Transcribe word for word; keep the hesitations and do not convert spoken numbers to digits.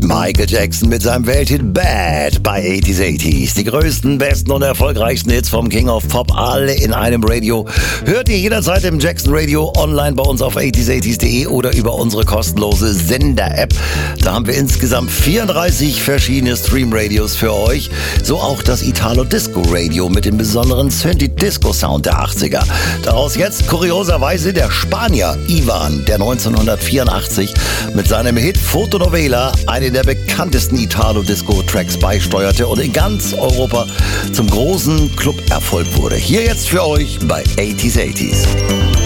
Michael Jackson mit seinem Welthit Bad bei achtziger achtziger. Die größten, besten und erfolgreichsten Hits vom King of Pop, alle in einem Radio. Hört ihr jederzeit im Jackson Radio online bei uns auf achtziger achtzig punkt de oder über unsere kostenlose Sender-App. Da haben wir insgesamt vierunddreißig verschiedene Stream-Radios für euch. So auch das Italo-Disco-Radio mit dem besonderen Synthi-Disco-Sound der achtziger. Daraus jetzt kurioserweise der Spanier Ivan, der neunzehnhundertvierundachtzig mit seinem Hit Fotonovela einen der bekanntesten Italo-Disco-Tracks beisteuerte und in ganz Europa zum großen Club-Erfolg wurde. Hier jetzt für euch bei achtziger achtzig.